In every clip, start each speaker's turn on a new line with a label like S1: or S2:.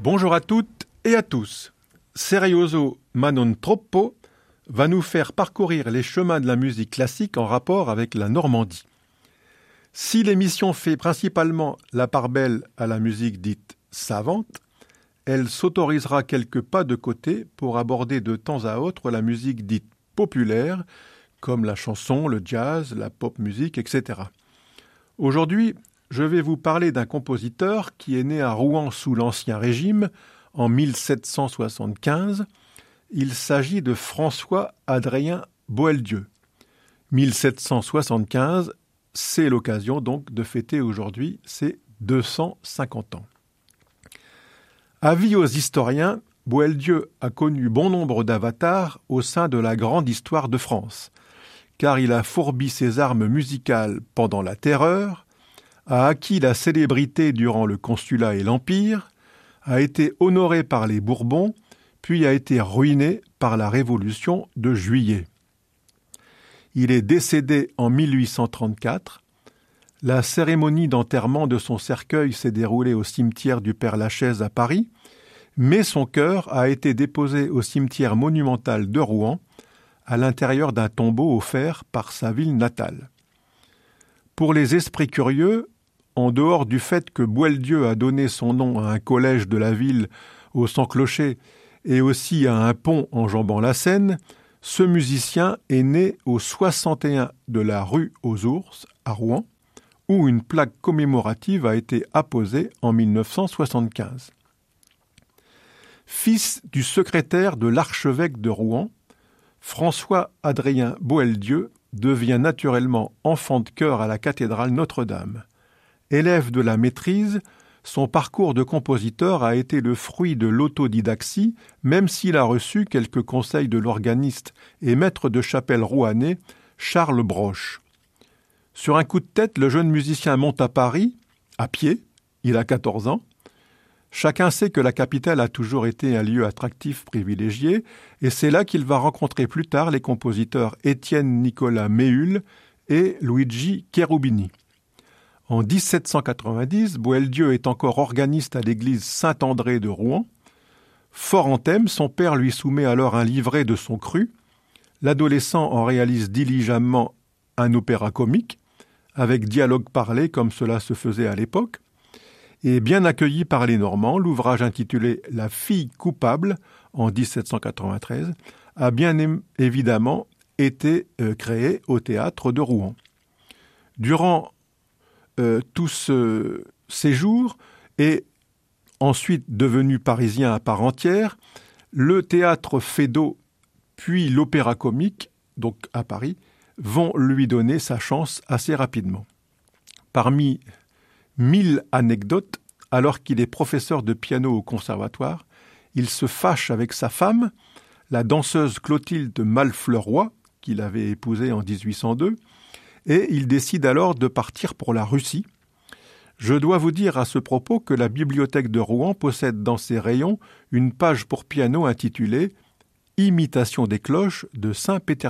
S1: Bonjour à toutes et à tous. Serioso ma non troppo va nous faire parcourir les chemins de la musique classique en rapport avec la Normandie. Si l'émission fait principalement la part belle à la musique dite savante, elle s'autorisera quelques pas de côté pour aborder de temps à autre la musique dite populaire, comme la chanson, le jazz, la pop musique, etc. Aujourd'hui, je vais vous parler d'un compositeur qui est né à Rouen sous l'Ancien Régime en 1775. Il s'agit de François-Adrien Boieldieu. 1775, c'est l'occasion donc de fêter aujourd'hui ses 250 ans. Avis aux historiens, Boieldieu a connu bon nombre d'avatars au sein de la grande histoire de France, car il a fourbi ses armes musicales pendant la Terreur, a acquis la célébrité durant le Consulat et l'Empire, a été honoré par les Bourbons, puis a été ruiné par la Révolution de Juillet. Il est décédé en 1834. La cérémonie d'enterrement de son cercueil s'est déroulée au cimetière du Père-Lachaise à Paris, mais son cœur a été déposé au cimetière monumental de Rouen, à l'intérieur d'un tombeau offert par sa ville natale. Pour les esprits curieux, en dehors du fait que Boieldieu a donné son nom à un collège de la ville au Sans-Clocher et aussi à un pont enjambant la Seine, ce musicien est né au 61 de la rue aux Ours, à Rouen, où une plaque commémorative a été apposée en 1975. Fils du secrétaire de l'archevêque de Rouen, François-Adrien Boieldieu devient naturellement enfant de chœur à la cathédrale Notre-Dame. Élève de la maîtrise, son parcours de compositeur a été le fruit de l'autodidaxie, même s'il a reçu quelques conseils de l'organiste et maître de chapelle rouennais, Charles Broche. Sur un coup de tête, le jeune musicien monte à Paris, à pied, il a 14 ans. Chacun sait que la capitale a toujours été un lieu attractif privilégié, et c'est là qu'il va rencontrer plus tard les compositeurs Étienne Nicolas Méhul et Luigi Cherubini. En 1790, Boieldieu est encore organiste à l'église Saint-André de Rouen. Fort en thème, son père lui soumet alors un livret de son cru. L'adolescent en réalise diligemment un opéra comique, avec dialogue parlé comme cela se faisait à l'époque. Et bien accueilli par les Normands, l'ouvrage intitulé « La fille coupable » en 1793 a bien évidemment été créé au théâtre de Rouen. Durant tout ce séjour et ensuite devenu parisien à part entière, le théâtre Feydeau puis l'opéra comique, donc à Paris, vont lui donner sa chance assez rapidement. Parmi 1000 anecdotes, alors qu'il est professeur de piano au conservatoire, il se fâche avec sa femme, la danseuse Clotilde Malfleuroy, qu'il avait épousée en 1802, et il décide alors de partir pour la Russie. Je dois vous dire à ce propos que la bibliothèque de Rouen possède dans ses rayons une page pour piano intitulée « Imitation des cloches de Saint-Pétersbourg ».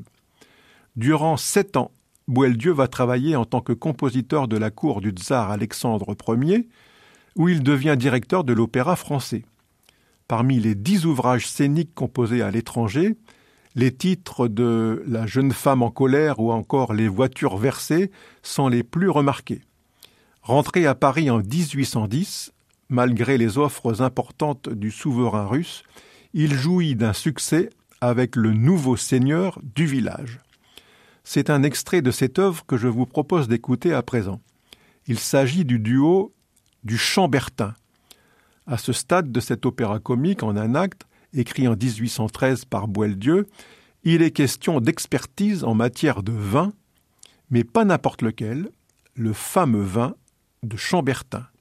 S1: Durant 7 ans, Boieldieu va travailler en tant que compositeur de la cour du tsar Alexandre Ier, où il devient directeur de l'opéra français. Parmi les 10 ouvrages scéniques composés à l'étranger, les titres de La jeune femme en colère ou encore Les voitures versées sont les plus remarqués. Rentré à Paris en 1810, malgré les offres importantes du souverain russe, il jouit d'un succès avec le nouveau seigneur du village. C'est un extrait de cette œuvre que je vous propose d'écouter à présent. Il s'agit du duo du Chambertin. À ce stade de cet opéra comique en un acte, écrit en 1813 par Boieldieu, il est question d'expertise en matière de vin, mais pas n'importe lequel, le fameux vin de Chambertin.